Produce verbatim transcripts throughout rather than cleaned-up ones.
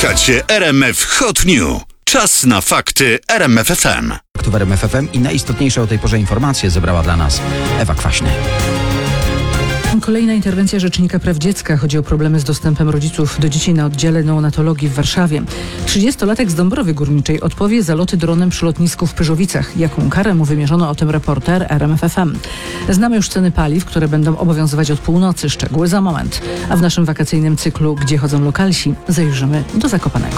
Słuchacie R M F Hot New. Czas na fakty R M F F M. Tu w R M F F M i najistotniejsze o tej porze informacje zebrała dla nas Ewa Kwaśny. Kolejna interwencja Rzecznika Praw Dziecka. Chodzi o problemy z dostępem rodziców do dzieci na oddziale neonatologii w Warszawie. trzydziestolatek z Dąbrowy Górniczej odpowie za loty dronem przy lotnisku w Pyrzowicach. Jaką karę mu wymierzono, o tym reporter R M F F M. Znamy już ceny paliw, które będą obowiązywać od północy. Szczegóły za moment. A w naszym wakacyjnym cyklu Gdzie chodzą lokalsi zajrzymy do Zakopanego.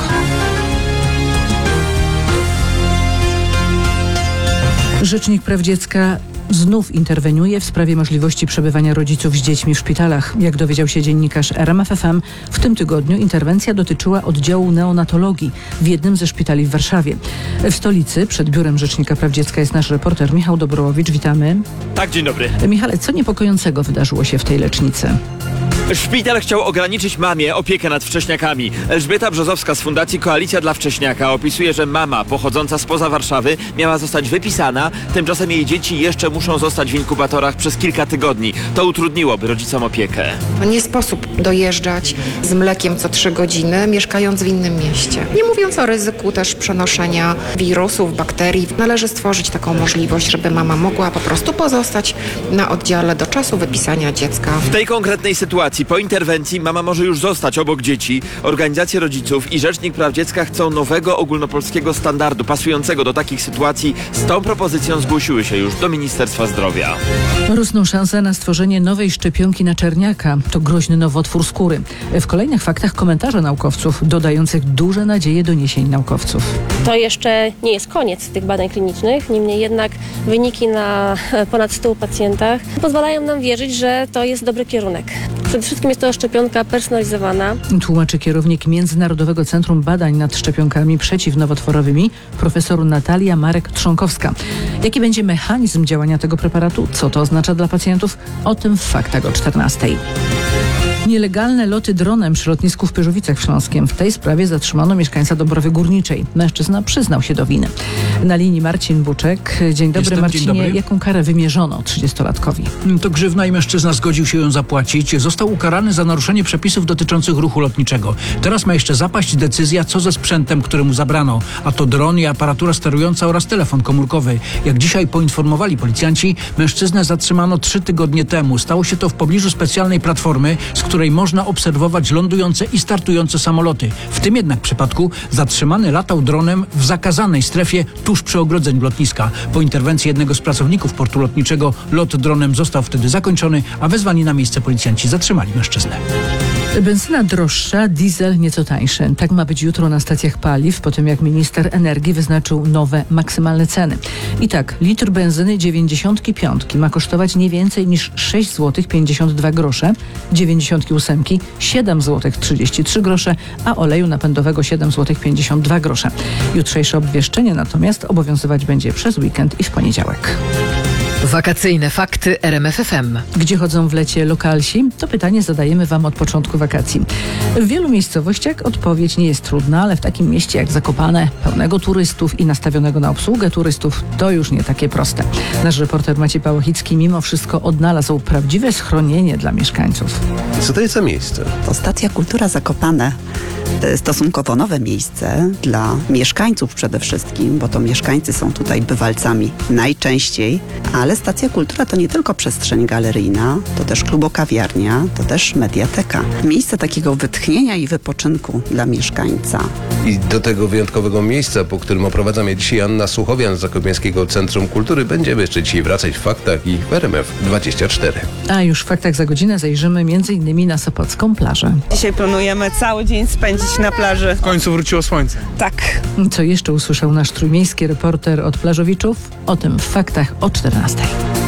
Rzecznik Praw Dziecka znów interweniuje w sprawie możliwości przebywania rodziców z dziećmi w szpitalach. Jak dowiedział się dziennikarz R M F F M, w tym tygodniu interwencja dotyczyła oddziału neonatologii w jednym ze szpitali w Warszawie. W stolicy przed biurem Rzecznika Praw Dziecka jest nasz reporter Michał Dobrołowicz. Witamy. Tak, dzień dobry. Michale, co niepokojącego wydarzyło się w tej lecznicy? Szpital chciał ograniczyć mamie opiekę nad wcześniakami. Elżbieta Brzozowska z Fundacji Koalicja dla Wcześniaka opisuje, że mama pochodząca spoza Warszawy miała zostać wypisana, tymczasem jej dzieci jeszcze muszą zostać w inkubatorach przez kilka tygodni. To utrudniłoby rodzicom opiekę. Nie sposób dojeżdżać z mlekiem co trzy godziny, mieszkając w innym mieście. Nie mówiąc o ryzyku też przenoszenia wirusów, bakterii. Należy stworzyć taką możliwość, żeby mama mogła po prostu pozostać na oddziale do czasu wypisania dziecka. W tej konkretnej sytuacji po interwencji mama może już zostać obok dzieci. Organizacje rodziców i Rzecznik Praw Dziecka chcą nowego ogólnopolskiego standardu pasującego do takich sytuacji. Z tą propozycją zgłosiły się już do Ministerstwa Zdrowia. Rosną szanse na stworzenie nowej szczepionki na czerniaka. To groźny nowotwór skóry. W kolejnych faktach komentarze naukowców dodających duże nadzieje doniesień naukowców. To jeszcze nie jest koniec tych badań klinicznych, niemniej jednak wyniki na ponad stu pacjentach pozwalają nam wierzyć, że to jest dobry kierunek. Przede wszystkim jest to szczepionka personalizowana. Tłumaczy kierownik Międzynarodowego Centrum Badań nad Szczepionkami Przeciwnowotworowymi profesor Natalia Marek-Trzonkowska. Jaki będzie mechanizm działania tego preparatu? Co to oznacza dla pacjentów? O tym w faktach o czternastej. Nielegalne loty dronem przy lotnisku w Pyrzowicach w Śląskiem. W tej sprawie zatrzymano mieszkańca Dąbrowy Górniczej. Mężczyzna przyznał się do winy. Na linii Marcin Buczek. Dzień dobry, Jestem, Marcinie. dzień dobry. Jaką karę wymierzono trzydziestolatkowi? To grzywna i mężczyzna zgodził się ją zapłacić. Został ukarany za naruszenie przepisów dotyczących ruchu lotniczego. Teraz ma jeszcze zapaść decyzja, co ze sprzętem, któremu zabrano. A to dron i aparatura sterująca oraz telefon komórkowy. Jak dzisiaj poinformowali policjanci, mężczyznę zatrzymano trzy tygodnie temu. Stało się to w pobliżu specjalnej platformy, z której można obserwować lądujące i startujące samoloty. W tym jednak przypadku zatrzymany latał dronem w zakazanej strefie tuż przy ogrodzeniu lotniska. Po interwencji jednego z pracowników portu lotniczego lot dronem został wtedy zakończony, a wezwani na miejsce policjanci zatrzymali mężczyznę. Benzyna droższa, diesel nieco tańszy. Tak ma być jutro na stacjach paliw, po tym jak minister energii wyznaczył nowe, maksymalne ceny. I tak, litr benzyny dziewięćdziesiątki piątki ma kosztować nie więcej niż sześć złotych pięćdziesiąt dwa grosze, dziewięćdziesiątki ósemki siedem złotych trzydzieści trzy grosze, a oleju napędowego siedem złotych pięćdziesiąt dwa grosze. Jutrzejsze obwieszczenie natomiast obowiązywać będzie przez weekend i w poniedziałek. Wakacyjne fakty R M F F M. Gdzie chodzą w lecie lokalsi? To pytanie zadajemy Wam od początku wakacji. W wielu miejscowościach odpowiedź nie jest trudna, ale w takim mieście jak Zakopane, pełnego turystów i nastawionego na obsługę turystów, to już nie takie proste. Nasz reporter Maciej Pałochicki mimo wszystko odnalazł prawdziwe schronienie dla mieszkańców. Co to jest za miejsce? To Stacja Kultura Zakopane. To jest stosunkowo nowe miejsce dla mieszkańców przede wszystkim, bo to mieszkańcy są tutaj bywalcami najczęściej, ale Stacja Kultura to nie tylko przestrzeń galeryjna, to też klubo-kawiarnia, to też mediateka. Miejsce takiego wytchnienia i wypoczynku dla mieszkańca. I do tego wyjątkowego miejsca, po którym oprowadza mnie dzisiaj Anna Suchowian z Zakopiańskiego Centrum Kultury, będziemy jeszcze dzisiaj wracać w faktach i w R M F dwadzieścia cztery. A już w faktach za godzinę zajrzymy między innymi na Sopocką plażę. Dzisiaj planujemy cały dzień spędzić na plaży. W końcu wróciło słońce. Tak. Co jeszcze usłyszał nasz trójmiejski reporter od plażowiczów? O tym w faktach o czternastej.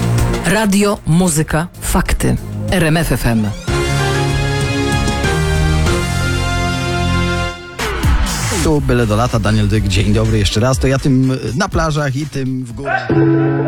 Radio, muzyka, fakty. R M F F M. Tu byle do lata, Daniel Dyk, dzień dobry jeszcze raz. To ja tym na plażach i tym w górę.